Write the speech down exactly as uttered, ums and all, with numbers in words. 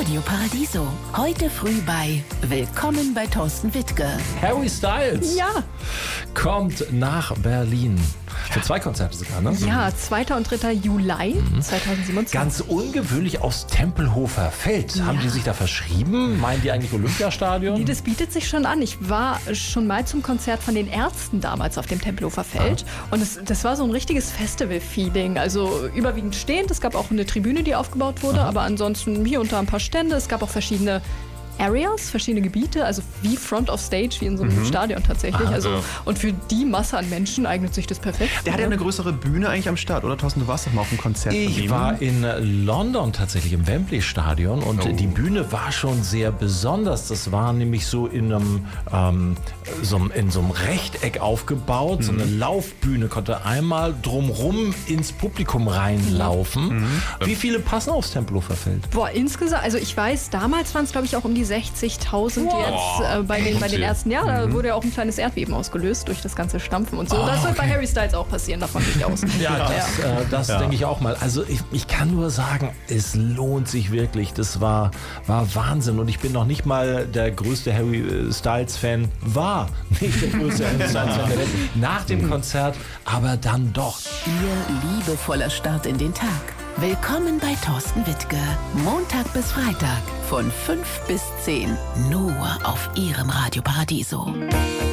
Radio Paradiso. Heute früh bei Willkommen bei Thorsten Wittke. Harry Styles Ja. kommt nach Berlin. Für zwei Konzerte sogar, ne? Ja, zweiter und dritter Juli Mhm. zweitausendsiebenundzwanzig. Ganz ungewöhnlich aus Tempelhofer Feld. Ja. Haben die sich da verschrieben? Meinen die eigentlich Olympiastadion? Nee, das bietet sich schon an. Ich war schon mal zum Konzert von den Ärzten damals auf dem Tempelhofer Feld. Ah. Und es, das war so ein richtiges Festival-Feeling. Also überwiegend stehend. Es gab auch eine Tribüne, die aufgebaut wurde. Aha. Aber ansonsten hier und da ein paar Stände. Es gab auch verschiedene Areas, verschiedene Gebiete, also wie Front of Stage, wie in so einem mhm. Stadion tatsächlich. Ah, also, und für die Masse an Menschen eignet sich das perfekt. Der hat ja eine größere Bühne eigentlich am Start, oder Thorsten? Du warst doch mal auf dem Konzert von ihm. Ich war in London tatsächlich im Wembley-Stadion und oh. die Bühne war schon sehr besonders. Das war nämlich so in einem, ähm, so, in so einem Rechteck aufgebaut. Mhm. So eine Laufbühne, konnte einmal drumrum ins Publikum reinlaufen. Mhm. Wie viele passen aufs Tempelhofer Feld? Boah, insgesamt, also ich weiß, damals waren es glaube ich auch um die sechzigtausend wow. jetzt äh, bei, den, bei den Ärzten. Ja, da mhm. wurde ja auch ein kleines Erdbeben ausgelöst durch das ganze Stampfen und so. Oh, das wird okay. bei Harry Styles auch passieren, davon gehe ich aus. Ja, das, ja. Äh, das ja. denke ich auch mal. Also ich, ich kann nur sagen, es lohnt sich wirklich. Das war, war Wahnsinn und ich bin noch nicht mal der größte Harry Styles-Fan. War nicht der größte Harry Styles-Fan der Welt. Nach dem Konzert, aber dann doch. Ihr liebevoller Start in den Tag. Willkommen bei Thorsten Wittke. Montag bis Freitag von fünf bis zehn. Nur auf Ihrem Radio Paradiso.